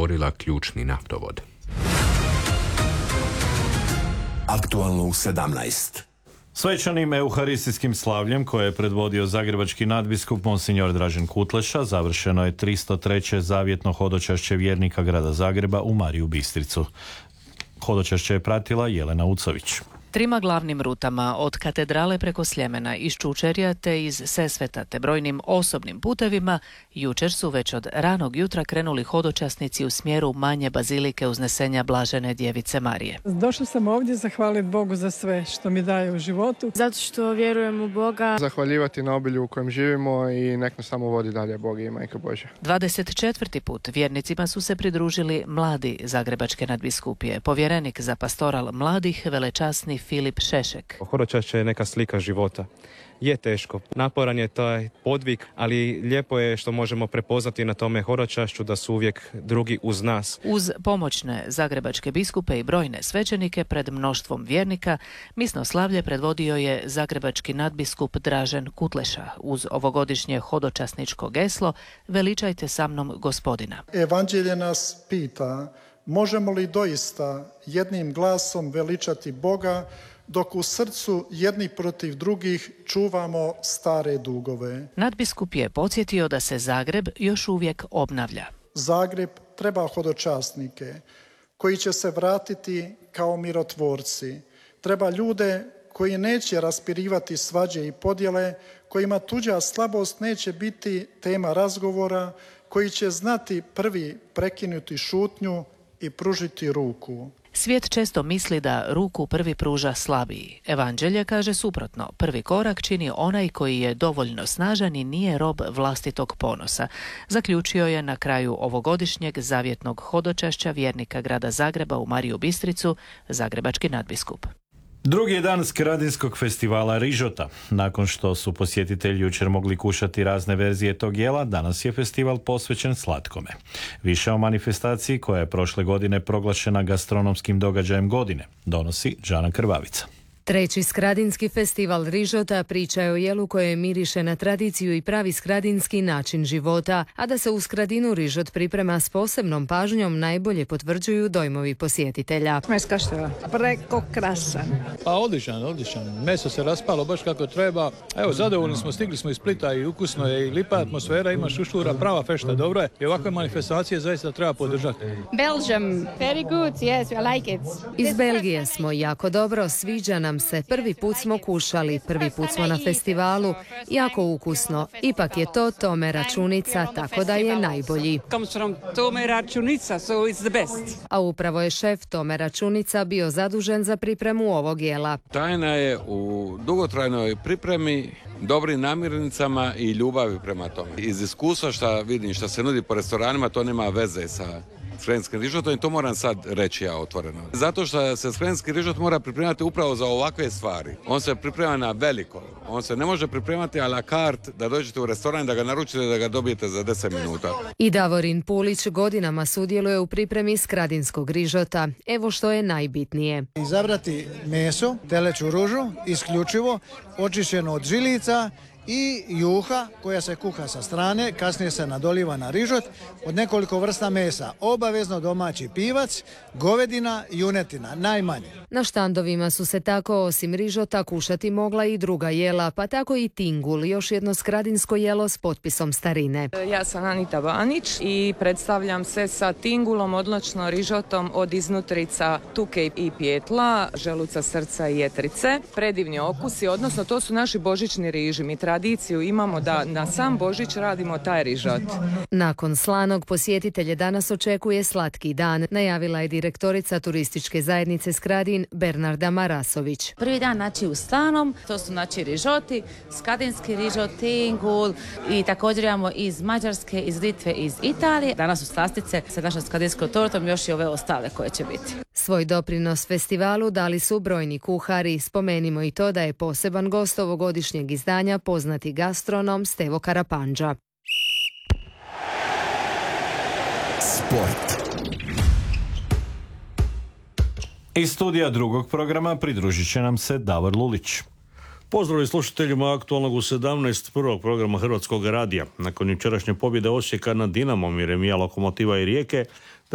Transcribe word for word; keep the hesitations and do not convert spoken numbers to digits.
otvorila ključni naftovod. Aktualno u sedamnaest. Svečanim euharistijskim slavljem koje je predvodio zagrebački nadbiskup Monsignor Dražen Kutleša završeno je tristo treće zavjetno hodočašće vjernika grada Zagreba u Mariju Bistricu. Hodočašće je pratila Jelena Ucović. Trima glavnim rutama od katedrale preko Sljemena iz Čučerja te iz Sesveta te brojnim osobnim putevima jučer su već od ranog jutra krenuli hodočasnici u smjeru manje bazilike Uznesenja Blažene Djevice Marije. Došla sam ovdje zahvaliti Bogu za sve što mi daje u životu. Zato što vjerujem u Boga. Zahvaljivati na obilju u kojem živimo i nek nas samo vodi dalje Bog i Majka Božja. dvadeset četvrti put vjernicima su se pridružili mladi zagrebačke nadbiskupije. Povjerenik za pastoral mladih velečasni Filip Šešek. Hodočašće je neka slika života. Je teško, naporan je taj podvig, ali lijepo je što možemo prepoznati na tome hodočašću da su uvijek drugi uz nas. Uz pomoćne zagrebačke biskupe i brojne svećenike pred mnoštvom vjernika, misno slavlje predvodio je zagrebački nadbiskup Dražen Kutleša uz ovogodišnje hodočasničko geslo Veličajte sa mnom Gospodina. Evanđelje nas pita, možemo li doista jednim glasom veličati Boga dok u srcu jedni protiv drugih čuvamo stare dugove. Nadbiskup je podsjetio da se Zagreb još uvijek obnavlja. Zagreb treba hodočasnike koji će se vratiti kao mirotvorci. Treba ljude koji neće raspirivati svađe i podjele, kojima tuđa slabost neće biti tema razgovora, koji će znati prvi prekinuti šutnju i pružiti ruku. Svijet često misli da ruku prvi pruža slabiji. Evanđelje kaže suprotno. Prvi korak čini onaj koji je dovoljno snažan i nije rob vlastitog ponosa. Zaključio je na kraju ovogodišnjeg zavjetnog hodočašća vjernika grada Zagreba u Mariju Bistricu zagrebački nadbiskup. Drugi je dan Skradinskog festivala rižota. Nakon što su posjetitelji jučer mogli kušati razne verzije tog jela, danas je festival posvećen slatkome. Više o manifestaciji koja je prošle godine proglašena gastronomskim događajem godine donosi Đana Krvavica. Treći Skradinski festival rižota priča je o jelu koje miriše na tradiciju i pravi skradinski način života, a da se u Skradinu rižot priprema s posebnom pažnjom najbolje potvrđuju dojmovi posjetitelja. Meska što je preko krasan. Pa odličan, odličan. Meso se raspalo baš kako treba. Evo, zadovoljni smo, stigli smo iz Splita i ukusno je i lipa atmosfera, ima šušura, prava fešta, dobro je. I ovakve manifestacije zaista treba podržati. Belgium, very good, yes, I like it. Iz Belgije smo, jako dobro, sviđa nam se. Prvi put smo kušali, prvi put smo na festivalu, jako ukusno. Ipak je to Tome Računica, tako da je najbolji. A upravo je šef Tome Računica bio zadužen za pripremu ovog jela. Tajna je u dugotrajnoj pripremi, dobrim namirnicama i ljubavi prema tome. Iz iskustva što vidim, što se nudi po restoranima, to nema veze sa skradinskim rižotom i to moram sad reći ja otvoreno. Zato što se skradinski rižot mora pripremati upravo za ovakve stvari. On se priprema na veliko. On se ne može pripremati a la carte da dođete u restoran, da ga naručite, da ga dobijete za deset minuta. I Davorin Pulić godinama sudjeluje u pripremi skradinskog rižota. Evo što je najbitnije. Izabrati meso, teleću ružu, isključivo, očišćeno od žilica i juha koja se kuha sa strane, kasnije se nadoliva na rižot od nekoliko vrsta mesa. Obavezno domaći pivac, govedina, junetina, najmanje. Na štandovima su se tako osim rižota kušati mogla i druga jela, pa tako i tingul, još jedno skradinsko jelo s potpisom starine. Ja sam Anita Banić i predstavljam se sa tingulom, odlično rižotom od iznutrica tuke i pijetla, želuca, srca i jetrice. Predivni okusi, odnosno to su naši božićni riži. Mi tradiciju imamo da na sam Božić radimo taj rižot. Nakon slanog posjetitelje danas očekuje slatki dan, najavila je direktorica turističke zajednice Skradin Bernarda Marasović. Prvi dan znači u slanom, to su znači rižoti, skradinski rižot, tingul i također imamo iz Mađarske, iz Litve, iz Italije. Danas su slastice sa našom skradinskom tortom, još i ove ostale koje će biti. Svoj doprinos festivalu dali su brojni kuhari. Spomenimo i to da je poseban gost ovogodišnjeg izdanja poznati gastronom Stevo Karapandža. Sport. Iz studija drugog programa pridružit će nam se Davor Lulić. Pozdrav i slušateljima aktualnog u sedamnaest prvog programa Hrvatskog radija. Nakon jučerašnje pobjede Osijeka nad Dinamom i remija Lokomotiva i Rijeke,